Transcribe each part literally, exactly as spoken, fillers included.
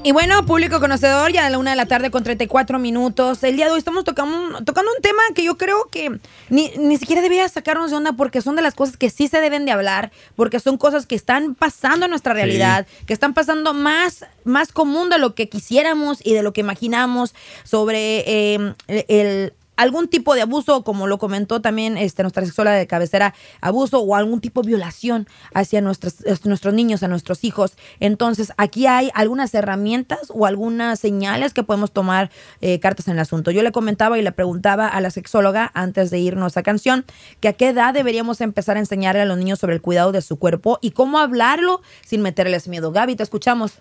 Y bueno, público conocedor, ya a la una de la tarde con treinta y cuatro minutos. El día de hoy estamos tocando, tocando un tema que yo creo que ni, ni siquiera debería sacarnos de onda, porque son de las cosas que sí se deben de hablar, porque son cosas que están pasando en nuestra realidad, sí. que están pasando más, más común de lo que quisiéramos y de lo que imaginamos sobre eh, el, el algún tipo de abuso, como lo comentó también este, nuestra sexóloga de cabecera, abuso o algún tipo de violación hacia nuestros, nuestros niños, a nuestros hijos. Entonces, aquí hay algunas herramientas o algunas señales que podemos tomar eh, cartas en el asunto. Yo le comentaba y le preguntaba a la sexóloga antes de irnos a canción que a qué edad deberíamos empezar a enseñarle a los niños sobre el cuidado de su cuerpo y cómo hablarlo sin meterles miedo. Gaby, te escuchamos.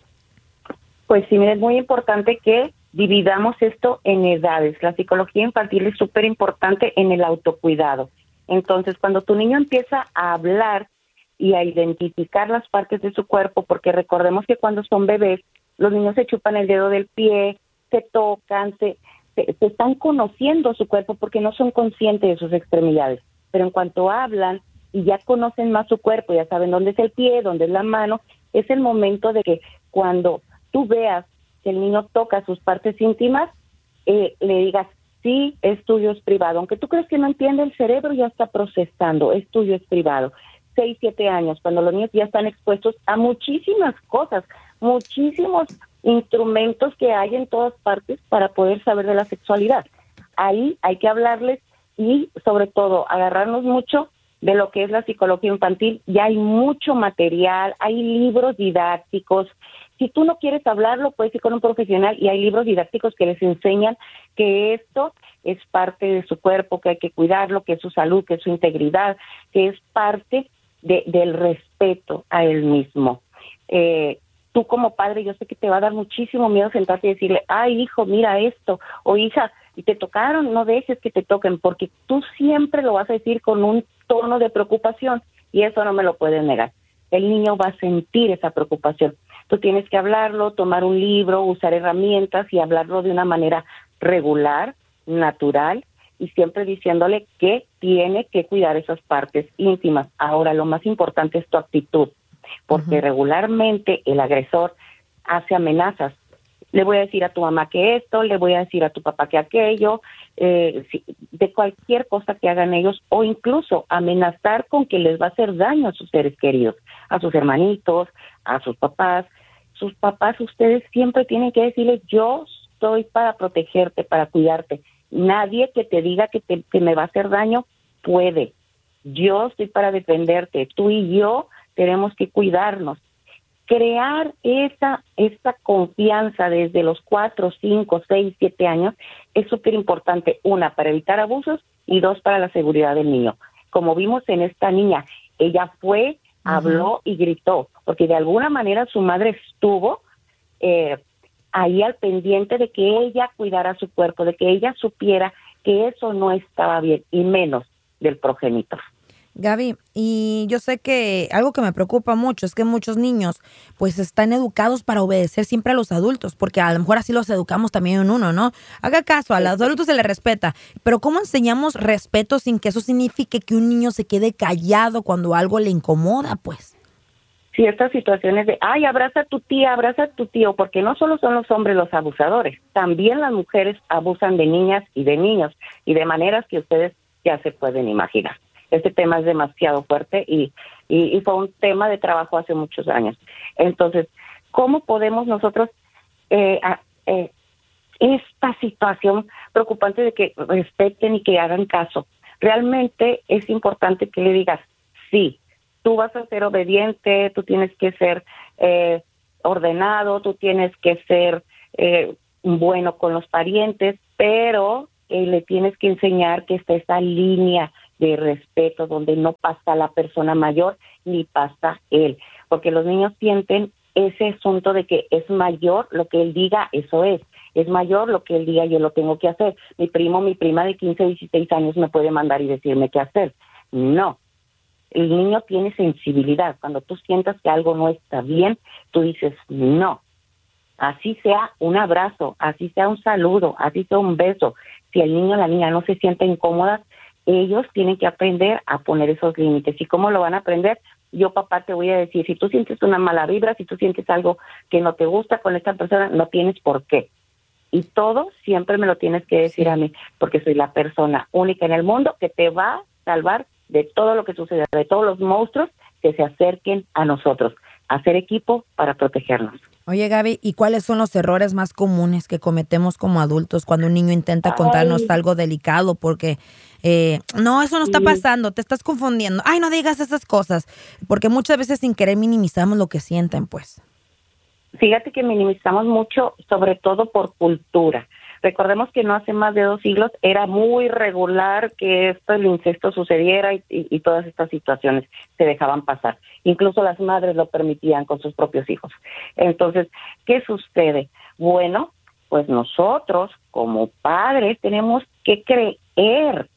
Pues sí, mira, es muy importante que dividamos esto en edades. La psicología infantil es súper importante en el autocuidado. Entonces, cuando tu niño empieza a hablar y a identificar las partes de su cuerpo, porque recordemos que cuando son bebés, los niños se chupan el dedo del pie, se tocan, se, se, se están conociendo su cuerpo porque no son conscientes de sus extremidades. Pero en cuanto hablan y ya conocen más su cuerpo, ya saben dónde es el pie, dónde es la mano, es el momento de que cuando tú veas que el niño toca sus partes íntimas, eh, le digas, sí, es tuyo, es privado. Aunque tú crees que no entiende, el cerebro ya está procesando, es tuyo, es privado. Seis, siete años, cuando los niños ya están expuestos a muchísimas cosas, muchísimos instrumentos que hay en todas partes para poder saber de la sexualidad. Ahí hay que hablarles y, sobre todo, agarrarnos mucho de lo que es la psicología infantil. Ya hay mucho material, hay libros didácticos. Si tú no quieres hablarlo, puedes ir con un profesional y hay libros didácticos que les enseñan que esto es parte de su cuerpo, que hay que cuidarlo, que es su salud, que es su integridad, que es parte de, del respeto a él mismo. Eh, tú como padre, yo sé que te va a dar muchísimo miedo sentarte y decirle, ay, hijo, mira esto, o hija, y te tocaron, no dejes que te toquen, porque tú siempre lo vas a decir con un tono de preocupación y eso no me lo puedes negar. El niño va a sentir esa preocupación. Tú tienes que hablarlo, tomar un libro, usar herramientas y hablarlo de una manera regular, natural y siempre diciéndole que tiene que cuidar esas partes íntimas. Ahora, lo más importante es tu actitud, porque uh-huh. regularmente el agresor hace amenazas. Le voy a decir a tu mamá que esto, le voy a decir a tu papá que aquello, eh, si, de cualquier cosa que hagan ellos, o incluso amenazar con que les va a hacer daño a sus seres queridos, a sus hermanitos, a sus papás. Sus papás, ustedes siempre tienen que decirles, yo estoy para protegerte, para cuidarte. Nadie que te diga que, te, que me va a hacer daño puede. Yo estoy para defenderte. Tú y yo tenemos que cuidarnos. Crear esa, esa confianza desde los cuatro, cinco, seis, siete años es súper importante. Una, para evitar abusos y dos, para la seguridad del niño. Como vimos en esta niña, ella fue, uh-huh. habló y gritó, porque de alguna manera su madre estuvo eh, ahí al pendiente de que ella cuidara su cuerpo, de que ella supiera que eso no estaba bien, y menos del progenitor. Gaby, y yo sé que algo que me preocupa mucho es que muchos niños pues están educados para obedecer siempre a los adultos, porque a lo mejor así los educamos también en uno, ¿no? Haga caso, a los adultos se les respeta, pero ¿cómo enseñamos respeto sin que eso signifique que un niño se quede callado cuando algo le incomoda, pues? Sí, estas situaciones de, ay, abraza a tu tía, abraza a tu tío, porque no solo son los hombres los abusadores, también las mujeres abusan de niñas y de niños, y de maneras que ustedes ya se pueden imaginar. Este tema es demasiado fuerte y, y, y fue un tema de trabajo hace muchos años. Entonces, ¿cómo podemos nosotros, eh, a, eh, esta situación preocupante de que respeten y que hagan caso? Realmente es importante que le digas, sí, tú vas a ser obediente, tú tienes que ser eh, ordenado, tú tienes que ser eh, bueno con los parientes, pero eh, le tienes que enseñar que está esa línea de respeto donde no pasa la persona mayor ni pasa él, porque los niños sienten ese asunto de que es mayor lo que él diga, eso es, es mayor lo que él diga, yo lo tengo que hacer. Mi primo, mi prima de quince, dieciséis años me puede mandar y decirme qué hacer. No, el niño tiene sensibilidad. Cuando tú sientas que algo no está bien, tú dices no. Así sea un abrazo, así sea un saludo, así sea un beso. Si el niño o la niña no se siente incómoda, ellos tienen que aprender a poner esos límites. ¿Y cómo lo van a aprender? yo papá te voy a decir, si tú sientes una mala vibra, si tú sientes algo que no te gusta con esta persona, no tienes por qué. Y todo siempre me lo tienes que decir sí. a mí, porque soy la persona única en el mundo que te va a salvar de todo lo que suceda, de todos los monstruos que se acerquen a nosotros. Hacer equipo para protegernos. Oye, Gaby, ¿y cuáles son los errores más comunes que cometemos como adultos cuando un niño intenta contarnos Ay. algo delicado? Porque, eh, no, eso no está pasando, te estás confundiendo. Ay, no digas esas cosas. Porque muchas veces sin querer minimizamos lo que sienten, pues. Fíjate que minimizamos mucho, sobre todo por cultura. Recordemos que no hace más de dos siglos era muy regular que esto, el incesto sucediera y, y, y todas estas situaciones se dejaban pasar. Incluso las madres lo permitían con sus propios hijos. Entonces, ¿qué sucede? Bueno, pues nosotros como padres tenemos que creer.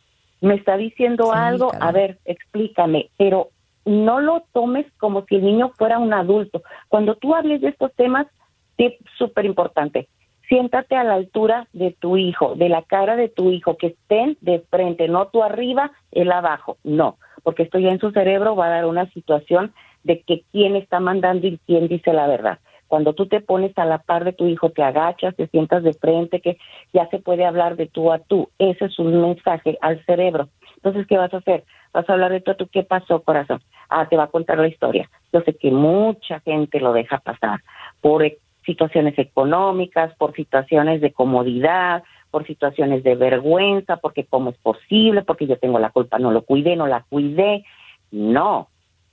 Me está diciendo sí, algo, caray. A ver, explícame, pero no lo tomes como si el niño fuera un adulto. Cuando tú hables de estos temas, es súper importante. Siéntate a la altura de tu hijo, de la cara de tu hijo, que estén de frente, no tú arriba, él abajo, no, porque esto ya en su cerebro va a dar una situación de que quién está mandando y quién dice la verdad. Cuando tú te pones a la par de tu hijo, te agachas, te sientas de frente, que ya se puede hablar de tú a tú, ese es un mensaje al cerebro. Entonces, ¿qué vas a hacer? Vas a hablar de tú a tú, ¿qué pasó, corazón? Ah, te va a contar la historia. Yo sé que mucha gente lo deja pasar por situaciones económicas, por situaciones de comodidad, por situaciones de vergüenza, porque cómo es posible, porque yo tengo la culpa, no lo cuidé, no la cuidé. No,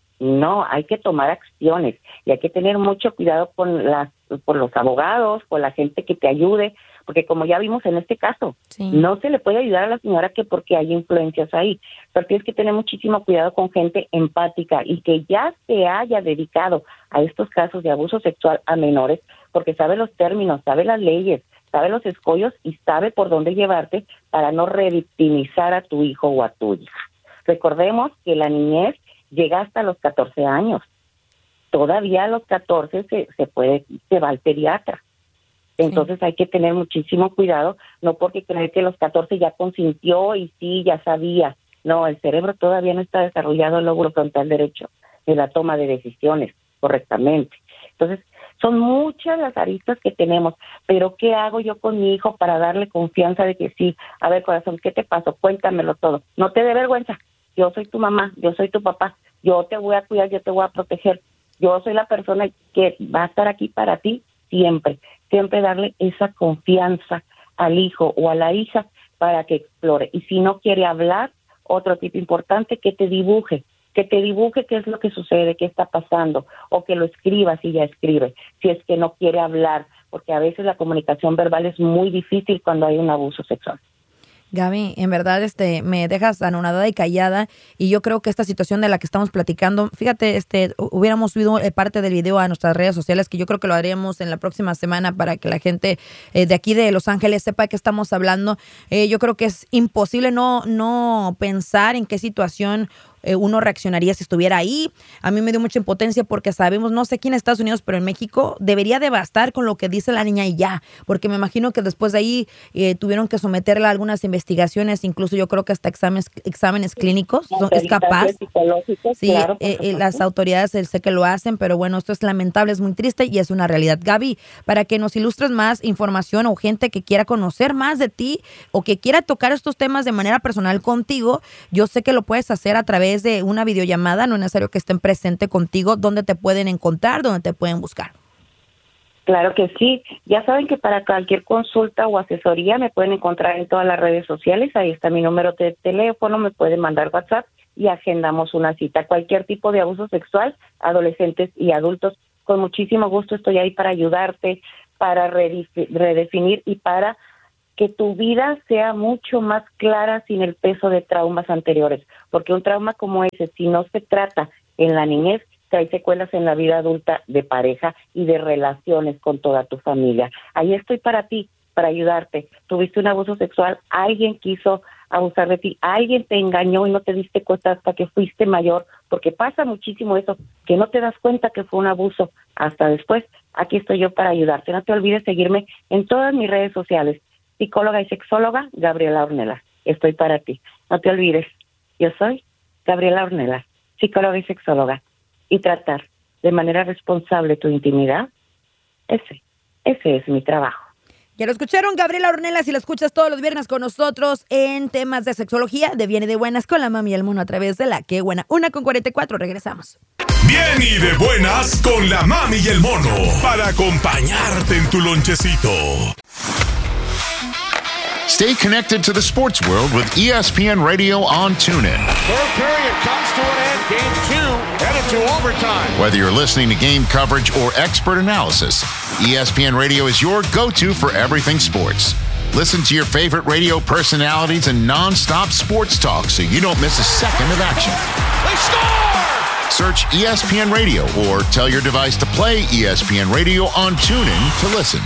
no, hay que tomar acciones y hay que tener mucho cuidado con las, por los abogados, con la gente que te ayude, porque como ya vimos en este caso, sí. no se le puede ayudar a la señora que porque hay influencias ahí, pero tienes que tener muchísimo cuidado con gente empática y que ya se haya dedicado a estos casos de abuso sexual a menores, porque sabe los términos, sabe las leyes, sabe los escollos y sabe por dónde llevarte para no revictimizar a tu hijo o a tu hija. Recordemos que la niñez llega hasta los catorce años. Todavía a los catorce se, se puede, se va al pediatra. Entonces sí. hay que tener muchísimo cuidado, no porque creer que a los catorce ya consintió y sí, ya sabía. No, el cerebro todavía no está desarrollado el lóbulo frontal derecho de la toma de decisiones correctamente. Entonces, son muchas las aristas que tenemos, pero ¿qué hago yo con mi hijo para darle confianza de que sí? A ver, corazón, ¿qué te pasó? Cuéntamelo todo. No te dé vergüenza. Yo soy tu mamá, yo soy tu papá. Yo te voy a cuidar, yo te voy a proteger. Yo soy la persona que va a estar aquí para ti siempre. Siempre darle esa confianza al hijo o a la hija para que explore. Y si no quiere hablar, otro tip importante, que te dibuje. Que te dibuje qué es lo que sucede, qué está pasando, o que lo escriba si ya escribe, si es que no quiere hablar, porque a veces la comunicación verbal es muy difícil cuando hay un abuso sexual. Gaby, en verdad este me dejas anonadada y callada, y yo creo que esta situación de la que estamos platicando, fíjate, este hubiéramos subido parte del video a nuestras redes sociales, que yo creo que lo haremos en la próxima semana para que la gente eh, de aquí de Los Ángeles sepa de qué estamos hablando. Eh, yo creo que es imposible no, no pensar en qué situación Eh, uno reaccionaría si estuviera ahí. A mí me dio mucha impotencia porque sabemos, no sé aquí en Estados Unidos, pero en México debería de bastar con lo que dice la niña y ya, porque me imagino que después de ahí eh, tuvieron que someterla a algunas investigaciones, incluso yo creo que hasta exámenes, exámenes clínicos, son, es capaz. Sí, claro, eh, eh, las autoridades sé que lo hacen, pero bueno, esto es lamentable, es muy triste y es una realidad. Gaby, para que nos ilustres más información o gente que quiera conocer más de ti o que quiera tocar estos temas de manera personal contigo, yo sé que lo puedes hacer a través de una videollamada, no es necesario que estén presente contigo. ¿Dónde te pueden encontrar? ¿Dónde te pueden buscar? Claro que sí. Ya saben que para cualquier consulta o asesoría me pueden encontrar en todas las redes sociales. Ahí está mi número de teléfono, me pueden mandar WhatsApp y agendamos una cita. Cualquier tipo de abuso sexual, adolescentes y adultos, con muchísimo gusto estoy ahí para ayudarte, para redefinir y para que tu vida sea mucho más clara sin el peso de traumas anteriores, porque un trauma como ese, si no se trata en la niñez, trae secuelas en la vida adulta de pareja y de relaciones con toda tu familia. Ahí estoy para ti, para ayudarte. Tuviste un abuso sexual, alguien quiso abusar de ti, alguien te engañó y no te diste cuenta hasta que fuiste mayor, porque pasa muchísimo eso, que no te das cuenta que fue un abuso hasta después. Aquí estoy yo para ayudarte. No te olvides seguirme en todas mis redes sociales, psicóloga y sexóloga Gabriela Ornelas. Estoy para ti. No te olvides. Yo soy Gabriela Ornelas. psicóloga y sexóloga, y tratar de manera responsable tu intimidad, ese, ese es mi trabajo. Ya lo escucharon, Gabriela Ornelas, si lo escuchas todos los viernes con nosotros en temas de sexología, de Bien y de Buenas con la Mami y el Mono a través de la Qué Buena. Una con cuarenta y cuatro, regresamos. Bien y de Buenas con la Mami y el Mono para acompañarte en tu lonchecito. Stay connected to the sports world with E S P N Radio on TuneIn. Third period comes to an end. Game two headed to overtime. Whether you're listening to game coverage or expert analysis, E S P N Radio is your go-to for everything sports. Listen to your favorite radio personalities and non-stop sports talk so you don't miss a second of action. They score! Search E S P N Radio or tell your device to play E S P N Radio on TuneIn to listen.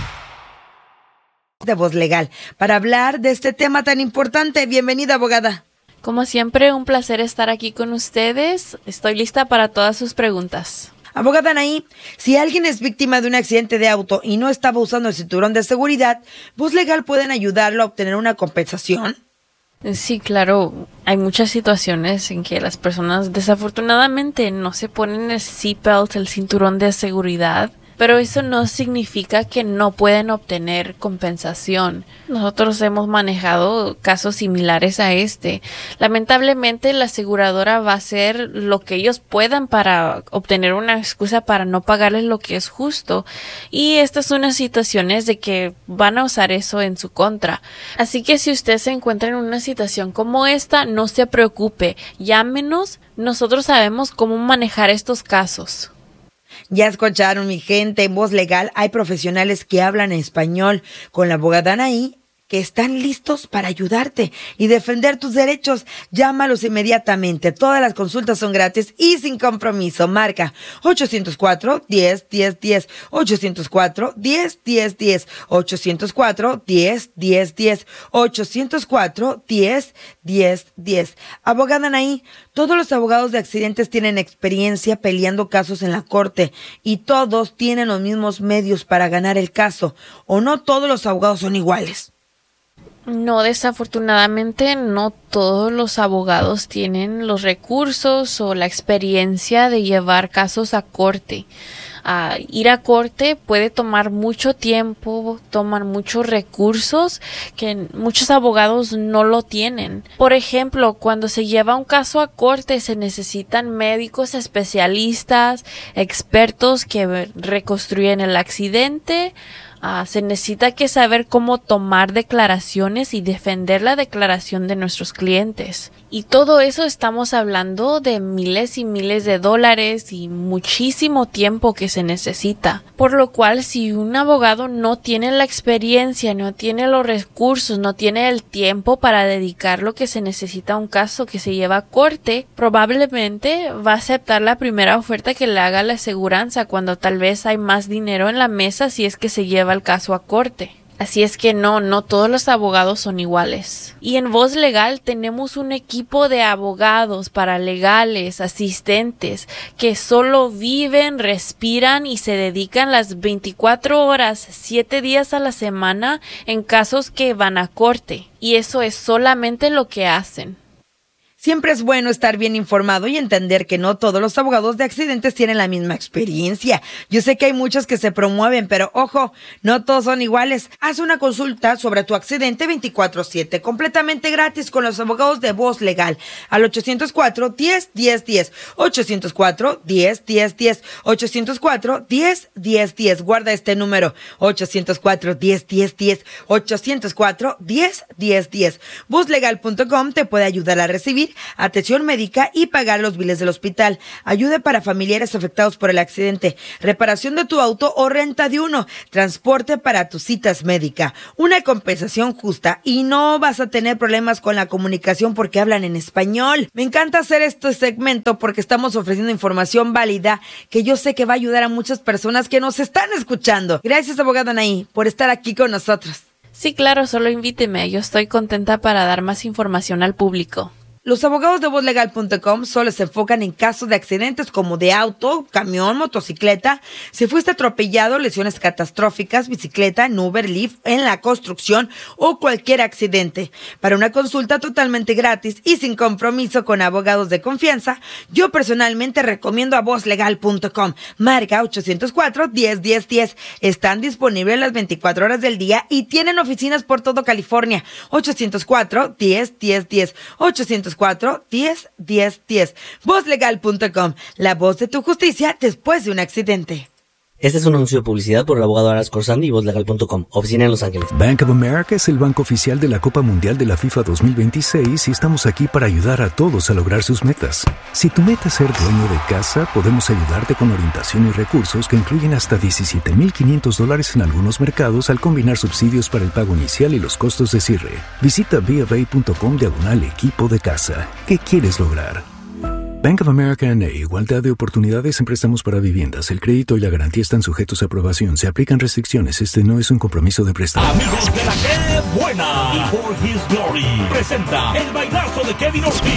De Voz Legal, para hablar de este tema tan importante. Bienvenida, abogada. Como siempre, un placer estar aquí con ustedes. Estoy lista para todas sus preguntas. Abogada Anaí, si alguien es víctima de un accidente de auto y no estaba usando el cinturón de seguridad, ¿Voz Legal pueden ayudarlo a obtener una compensación? Sí, claro. Hay muchas situaciones en que las personas desafortunadamente no se ponen el seatbelt, el cinturón de seguridad. Pero eso no significa que no pueden obtener compensación. Nosotros hemos manejado casos similares a este. Lamentablemente, la aseguradora va a hacer lo que ellos puedan para obtener una excusa para no pagarles lo que es justo. Y estas son unas situaciones de que van a usar eso en su contra. Así que si usted se encuentra en una situación como esta, no se preocupe. Llámenos. Nosotros sabemos cómo manejar estos casos. Ya escucharon, mi gente, en Voz Legal hay profesionales que hablan español con la abogada Anaí, que están listos para ayudarte y defender tus derechos. Llámalos inmediatamente. Todas las consultas son gratis y sin compromiso. Marca ocho cero cuatro, diez, diez, diez, ocho cero cuatro, diez, diez, diez, ocho cero cuatro, diez, diez, diez, ocho cero cuatro, diez, diez, diez. Abogada Anaí, todos los abogados de accidentes tienen experiencia peleando casos en la corte y todos tienen los mismos medios para ganar el caso, o no todos los abogados son iguales. No, desafortunadamente no todos los abogados tienen los recursos o la experiencia de llevar casos a corte. Uh, ir a corte puede tomar mucho tiempo, tomar muchos recursos que muchos abogados no lo tienen. Por ejemplo, cuando se lleva un caso a corte se necesitan médicos especialistas, expertos que reconstruyen el accidente. Uh, se necesita que saber cómo tomar declaraciones y defender la declaración de nuestros clientes. Y todo eso estamos hablando de miles y miles de dólares y muchísimo tiempo que se necesita. Por lo cual, si un abogado no tiene la experiencia, no tiene los recursos, no tiene el tiempo para dedicar lo que se necesita a un caso que se lleva a corte, probablemente va a aceptar la primera oferta que le haga la aseguranza cuando tal vez hay más dinero en la mesa si es que se lleva el caso a corte. Así es que no, no todos los abogados son iguales. Y en Voz Legal tenemos un equipo de abogados, paralegales, asistentes, que solo viven, respiran y se dedican las veinticuatro horas, siete días a la semana en casos que van a corte. Y eso es solamente lo que hacen. Siempre es bueno estar bien informado y entender que no todos los abogados de accidentes tienen la misma experiencia. Yo sé que hay muchos que se promueven, pero ojo, no todos son iguales. Haz una consulta sobre tu accidente veinticuatro siete, completamente gratis con los abogados de Voz Legal, al ocho cero cuatro, diez, diez, diez, ocho cero cuatro, diez, diez, diez, ocho cero cuatro, diez, diez, diez. Guarda este número, ocho cero cuatro, diez, diez, diez, ocho cero cuatro, diez, diez, diez. voz legal punto com te puede ayudar a recibir atención médica y pagar los biles del hospital, ayuda para familiares afectados por el accidente, reparación de tu auto o renta de uno, transporte para tus citas médicas, una compensación justa y no vas a tener problemas con la comunicación porque hablan en español. Me encanta hacer este segmento porque estamos ofreciendo información válida que yo sé que va a ayudar a muchas personas que nos están escuchando. Gracias, abogada Anaí, por estar aquí con nosotros. Sí, claro, solo invíteme. Yo estoy contenta para dar más información al público. Los abogados de voz legal punto com solo se enfocan en casos de accidentes como de auto, camión, motocicleta, si fuiste atropellado, lesiones catastróficas, bicicleta, en Uber, Lyft, en la construcción o cualquier accidente. Para una consulta totalmente gratis y sin compromiso con abogados de confianza, yo personalmente recomiendo a voz legal punto com. Marca ochocientos cuatro, diez, diez, diez. Están disponibles las veinticuatro horas del día y tienen oficinas por todo California. ochocientos cuatro, diez, diez, diez. ochocientos cuatro, diez, diez, diez. voz legal punto com. La voz de tu justicia después de un accidente. Este es un anuncio de publicidad por el abogado Aras Corsandi y voz legal punto com, oficina en Los Ángeles. Bank of America es el banco oficial de la Copa Mundial de la FIFA dos mil veintiséis y estamos aquí para ayudar a todos a lograr sus metas. Si tu meta es ser dueño de casa, podemos ayudarte con orientación y recursos que incluyen hasta diecisiete mil quinientos dólares en algunos mercados al combinar subsidios para el pago inicial y los costos de cierre. Visita b of a punto com diagonal equipo de casa. ¿Qué quieres lograr? Bank of America N A, igualdad de oportunidades en préstamos para viviendas. El crédito y la garantía están sujetos a aprobación. Se aplican restricciones. Este no es un compromiso de préstamo. Amigos de la que buena y For His Glory presenta el bailazo de Kevin Ortiz.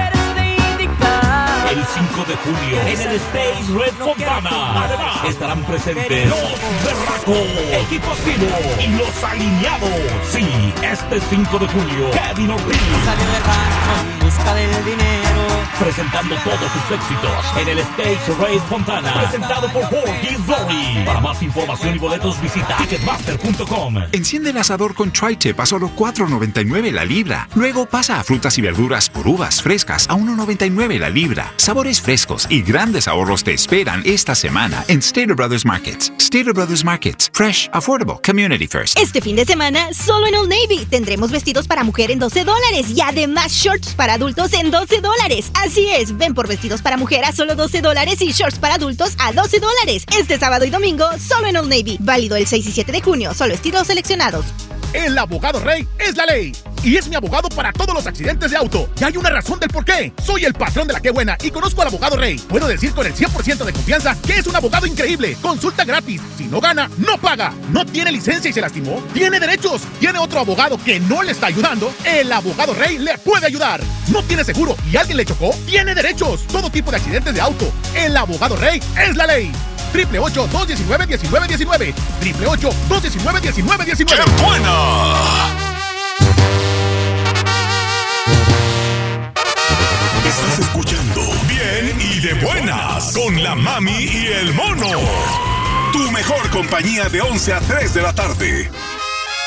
El cinco de julio en el Stage Red Fontana. Además estarán presentes los Berracos, Equipo Activo y los Alineados. Sí, este cinco de julio Kevin Ortiz sale berraco en busca del dinero, presentando todos sus éxitos en el Stage Red Fontana, presentado por For His Glory. Para más información y boletos visita ticketmaster punto com. Enciende el asador con Tri-Tip a solo cuatro noventa y nueve la libra. Luego pasa a frutas y verduras por uvas frescas a uno noventa y nueve la libra. Sabores frescos y grandes ahorros te esperan esta semana en Stater Brothers Markets. Stater Brothers Markets. Fresh, affordable, community first. Este fin de semana, solo en Old Navy, tendremos vestidos para mujer en doce dólares y además shorts para adultos en doce dólares. Así es, ven por vestidos para mujer a solo doce dólares y shorts para adultos a doce dólares. Este sábado y domingo, solo en Old Navy. Válido el seis y siete de junio, solo estilos seleccionados. El abogado Rey es la ley y es mi abogado para todos los accidentes de auto. Y hay una razón del por qué. Soy el patrón de la que buena y conozco al abogado Rey. Puedo decir con el cien por ciento de confianza que es un abogado increíble. Consulta gratis. Si no gana, no paga. No tiene licencia y se lastimó, tiene derechos. Tiene otro abogado que no le está ayudando. El abogado Rey le puede ayudar. No tiene seguro y alguien le chocó, tiene derechos. Todo tipo de accidentes de auto. El abogado Rey es la ley. Triple ocho, dos diecinueve, diecinueve diecinueve. Triple ocho, dos diecinueve, diecinueve diecinueve. ¡Qué buena! Estás escuchando Bien y de Buenas con la Mami y el Mono. Tu mejor compañía de once a tres de la tarde.